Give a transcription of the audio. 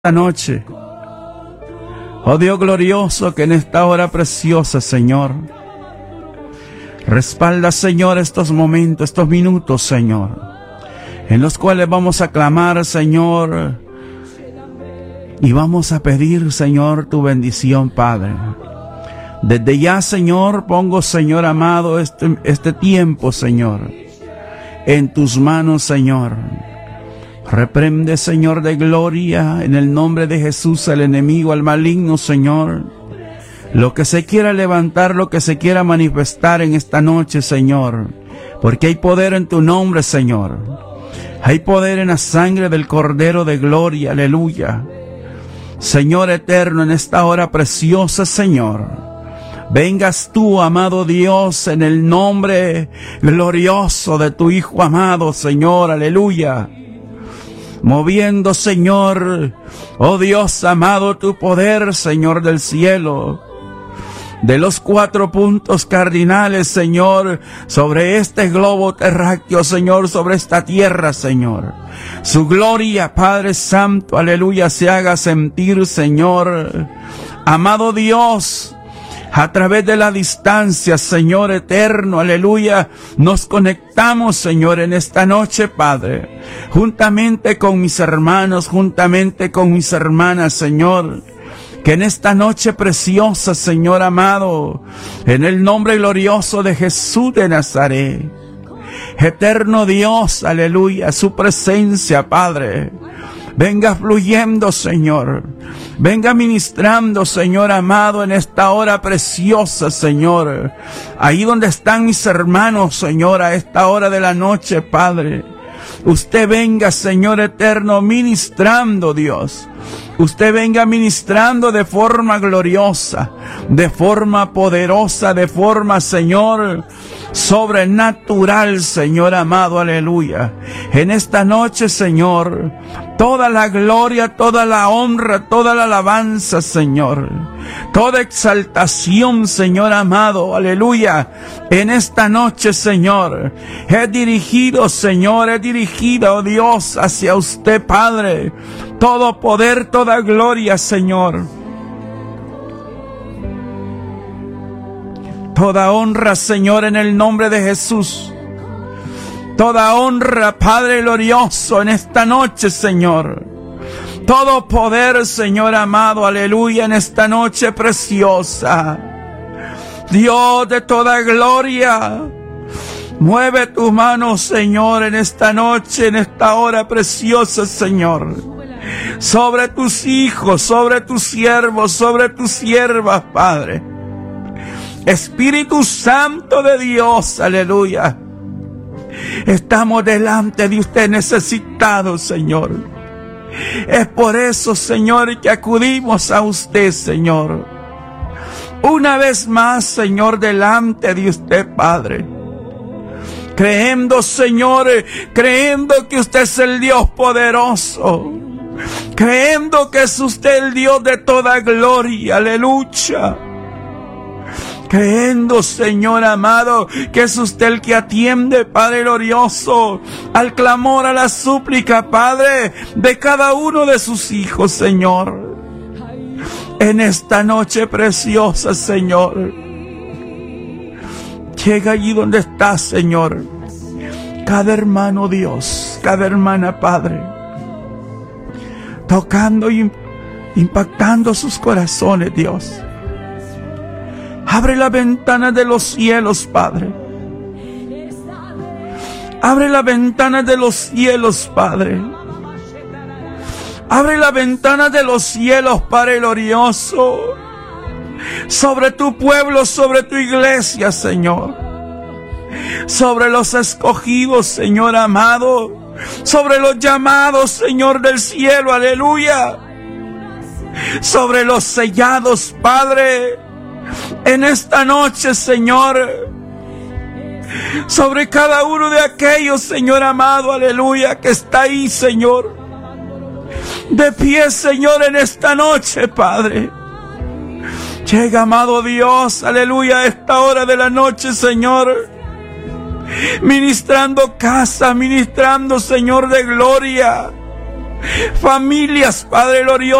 noche. Oh Dios glorioso, que en esta hora preciosa, Señor, respalda, Señor, estos momentos, estos minutos, Señor, en los cuales vamos a clamar, Señor, y vamos a pedir, Señor, tu bendición, Padre. Desde ya, Señor, pongo, Señor amado, este tiempo, Señor, en tus manos, Señor. Reprende, Señor de gloria, en el nombre de Jesús, al enemigo, al maligno, Señor. Lo que se quiera levantar, lo que se quiera manifestar en esta noche, Señor. Porque hay poder en tu nombre, Señor. Hay poder en la sangre del Cordero de gloria, aleluya. Señor eterno, en esta hora preciosa, Señor, vengas tú, amado Dios, en el nombre glorioso de tu Hijo amado, Señor, aleluya. Moviendo, Señor, oh Dios amado, tu poder, Señor del cielo, de los 4 puntos cardinales, Señor, sobre este globo terráqueo, Señor, sobre esta tierra, Señor. Su gloria, Padre Santo, aleluya, se haga sentir, Señor. Amado Dios, a través de la distancia, Señor eterno, aleluya, nos conectamos, Señor, en esta noche, Padre, juntamente con mis hermanos, juntamente con mis hermanas, Señor, que en esta noche preciosa, Señor amado, en el nombre glorioso de Jesús de Nazaret, eterno Dios, aleluya, su presencia, Padre, venga fluyendo, Señor. Venga ministrando, Señor amado, en esta hora preciosa, Señor. Ahí donde están mis hermanos, Señor, a esta hora de la noche, Padre. Usted venga, Señor eterno, ministrando, Dios. Usted venga ministrando de forma gloriosa, de forma poderosa, de forma, Señor, sobrenatural, Señor amado, aleluya. En esta noche, Señor, toda la gloria, toda la honra, toda la alabanza, Señor, toda exaltación, Señor amado, aleluya. En esta noche, Señor, he dirigido, oh Dios, hacia usted, Padre, todo poder, toda gloria, Señor. Toda honra, Señor, en el nombre de Jesús. Toda honra, Padre glorioso, en esta noche, Señor. Todo poder, Señor amado, aleluya, en esta noche preciosa. Dios de toda gloria, mueve tus manos, Señor, en esta noche, en esta hora preciosa, Señor, sobre tus hijos, sobre tus siervos, sobre tus siervas, Padre. Espíritu Santo de Dios, aleluya. Estamos delante de usted necesitados, Señor. Es por eso, Señor, que acudimos a usted, Señor. Una vez más, Señor, delante de usted, Padre. Creyendo, Señor, creyendo que usted es el Dios poderoso. Creyendo que es usted el Dios de toda gloria, aleluya. Creyendo, Señor amado, que es usted el que atiende, Padre glorioso, al clamor, a la súplica, Padre, de cada uno de sus hijos, Señor. En esta noche preciosa, Señor, llega allí donde está, Señor, cada hermano, Dios, cada hermana, Padre, tocando y impactando sus corazones, Dios. Abre la ventana de los cielos, Padre. Abre la ventana de los cielos, Padre. Abre la ventana de los cielos, Padre glorioso, sobre tu pueblo, sobre tu iglesia, Señor. Sobre los escogidos, Señor amado. Sobre los llamados, Señor del cielo, aleluya. Sobre los sellados, Padre, en esta noche, Señor, sobre cada uno de aquellos, Señor amado, aleluya, que está ahí, Señor, de pie, Señor, en esta noche, Padre. Llega, amado Dios, aleluya, a esta hora de la noche, Señor, ministrando casa, ministrando, Señor de gloria, familias, Padre glorioso.